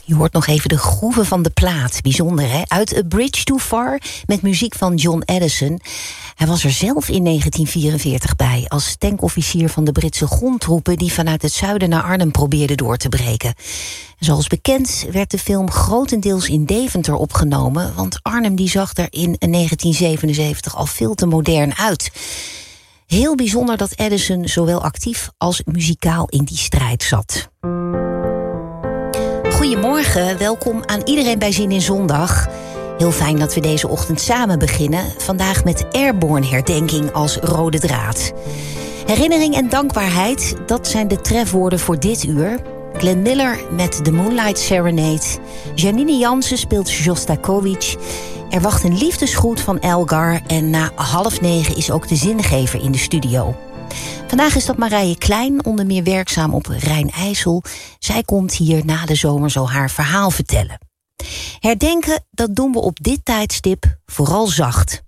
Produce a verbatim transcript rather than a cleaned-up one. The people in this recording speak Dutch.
Je hoort nog even de groeven van de plaat. Bijzonder, hè? Uit A Bridge Too Far met muziek van John Addison. Hij was er zelf in negentien vierenveertig bij als tankofficier van de Britse grondtroepen die vanuit het zuiden naar Arnhem probeerden door te breken. Zoals bekend werd de film grotendeels in Deventer opgenomen, want Arnhem die zag er in negentien zevenenzeventig al veel te modern uit. Heel bijzonder dat Addison zowel actief als muzikaal in die strijd zat. Goedemorgen, welkom aan iedereen bij Zin in Zondag. Heel fijn dat we deze ochtend samen beginnen. Vandaag met Airborne herdenking als rode draad. Herinnering en dankbaarheid, dat zijn de trefwoorden voor dit uur. Glenn Miller met The Moonlight Serenade. Janine Jansen speelt Shostakovich. Er wacht een liefdesgroet van Elgar. En na half negen is ook de zingever in de studio. Vandaag is dat Marije Klein, onder meer werkzaam op Rijn-IJssel. Zij komt hier na de zomer zo haar verhaal vertellen. Herdenken, dat doen we op dit tijdstip vooral zacht.